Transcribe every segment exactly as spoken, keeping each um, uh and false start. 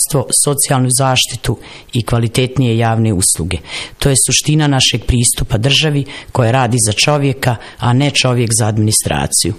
zdravstvo, socijalnu zaštitu i kvalitetnije javne usluge. To je suština našeg pristupa državi koja radi za čovjeka, a ne čovjek za administraciju.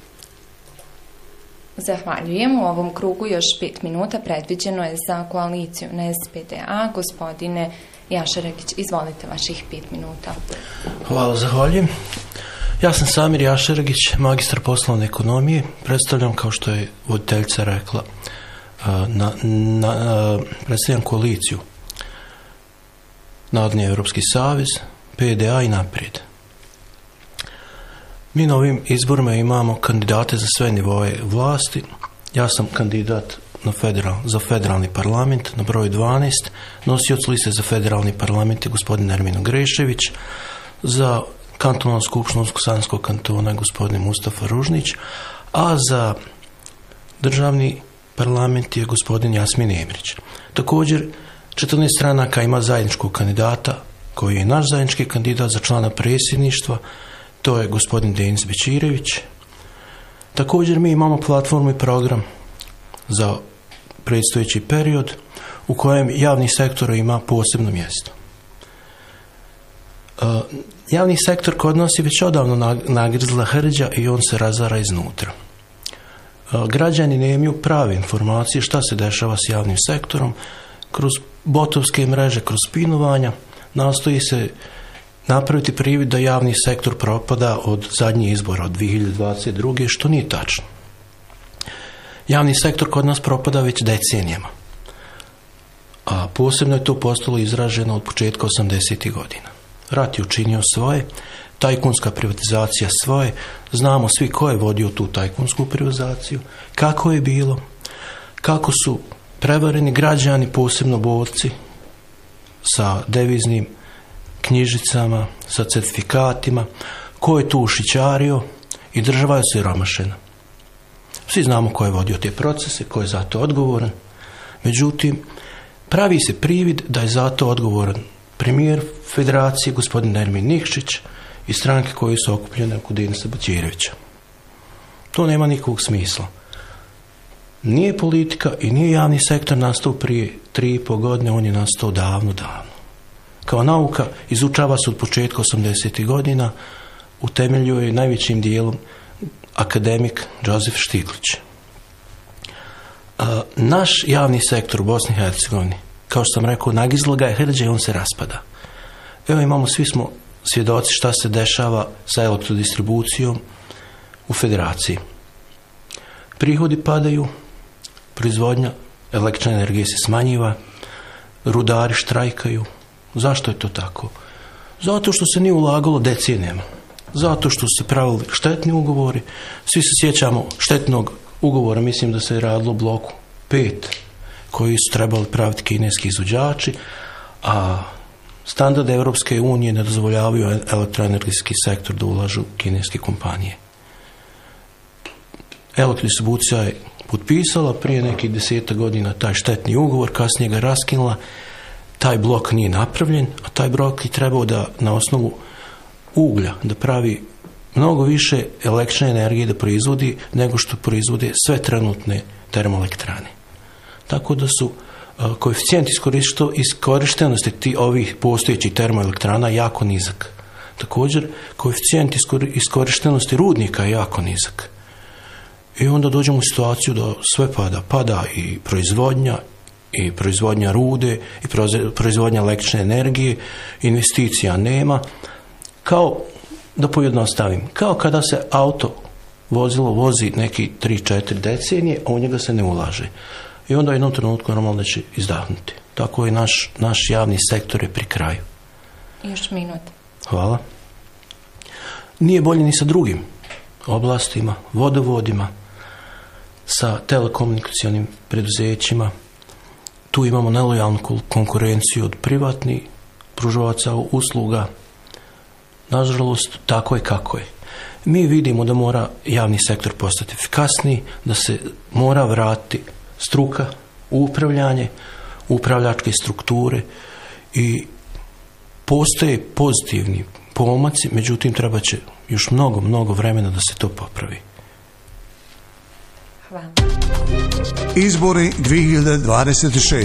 Zahvaljujem. U ovom krugu još pet minuta predviđeno je za koaliciju N S P D A. Gospodine Jašeregić, izvolite vaših pet minuta. Hvala, zahvaljujem. Ja sam Samir Jašeregić, magistar poslovne ekonomije. Predstavljam, kao što je voditeljica rekla, na, na, predstavljam koaliciju Narodni Evropski savez, P D A i Naprijed. Mi na ovim izborima imamo kandidate za sve nivoje vlasti. Ja sam kandidat na federal, za federalni parlament na broj dvanaest, nosioc liste za federalni parlament je gospodin Ermino Grešević, za kantonalnu skupštinu Unsko-Sanskog kantona gospodin Mustafa Ružnić, a za državni parlament je gospodin Jasmin Emrić. Također, četrnaest stranaka ima zajedničkog kandidata, koji je naš zajednički kandidat za člana predsjedništva, to je gospodin Denis Bećirević. Također mi imamo platformu i program za predstojeći period u kojem javni sektor ima posebno mjesto. Javni sektor kod nas je već odavno nagrizla hrđa i on se razara iznutra. Građani nemaju prave informacije šta se dešava s javnim sektorom. Kroz botovske mreže, kroz spinovanja nastoji se napraviti privid da javni sektor propada od zadnjih izbora od dvije hiljade dvadeset druge. što nije tačno. Javni sektor kod nas propada već decenijama, a posebno je to postalo izraženo od početka osamdesetih godina. Rat je učinio svoje, tajkunska privatizacija svoje, znamo svi ko je vodio tu tajkunsku privatizaciju, kako je bilo, kako su prevareni građani, posebno borci, sa deviznim knjižicama, sa certifikatima, ko je tu ušićario i država je siromašena. Svi znamo ko je vodio te procese, ko je za to odgovoran. Međutim, pravi se privid da je za to odgovoran premijer federacije, gospodin Ermin Nikšić, i stranke koje su okupljene oko Denisa Bećirevića. To nema nikakvog smisla. Nije politika i nije javni sektor nastao prije tri i po godine, on je nastao davno, davno. Kao nauka izučava se od početka osamdesetih godina, utemeljuje je najvećim dijelom akademik Josef Štiglić. A, naš javni sektor u Bosni i Hercegovini, kao što sam rekao, nagizla ga je hrđa i on se raspada. Evo imamo, svi smo svjedoci šta se dešava sa elektrodistribucijom u federaciji. Prihodi padaju, proizvodnja električne energije se smanjiva, rudari štrajkaju. Zašto je to tako? Zato što se nije ulagalo decenijama. Zato što su se pravili štetni ugovori. Svi se sjećamo štetnog ugovora, mislim da se je radilo bloku pet, koji su trebali praviti kineski izvođači, a standarde Europske unije ne dozvoljavaju elektroenergetski sektor da ulažu kineske kompanije. Elektrodistribucija je potpisala prije nekih deseta godina taj štetni ugovor, kasnije ga raskinula, taj blok nije napravljen, a taj blok je trebao da na osnovu uglja da pravi mnogo više električne energije da proizvodi nego što proizvode sve trenutne termoelektrane. Tako da su uh, koeficijenti iskorištenosti ti ovih postojećih termoelektrana jako nizak. Također, koeficijent iskorištenosti rudnika je jako nizak. I onda dođemo u situaciju da sve pada. Pada i proizvodnja, i proizvodnja rude, i proizvodnja električne energije, investicija nema. Kao, da pojednostavim, kao kada se auto vozilo vozi neki tri četiri decenije, a u njega se ne ulaže. I onda u jednom trenutku normalno da će izdahnuti. Tako je naš, naš javni sektor je pri kraju. Još minut. Hvala. Nije bolje ni sa drugim oblastima, vodovodima, sa telekomunikacionim preduzećima. Tu imamo nelojalnu konkurenciju od privatnih pružavaca usluga. Nažalost, tako je kako je. Mi vidimo da mora javni sektor postati efikasniji, da se mora vratiti struka u upravljanje, upravljačke strukture i postoje pozitivni pomaci, međutim treba će još mnogo, mnogo vremena da se to popravi. Hvala. Izbori dvije hiljade dvadeset šeste.